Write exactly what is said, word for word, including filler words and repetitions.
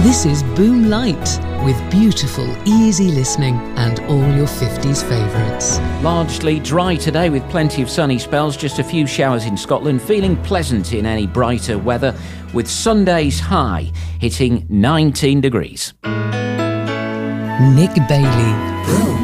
This is Boom Light, with beautiful, easy listening and all your fifties favourites. Largely dry today with plenty of sunny spells, just a few showers in Scotland, feeling pleasant in any brighter weather, with Sunday's high hitting nineteen degrees. Nick Bailey.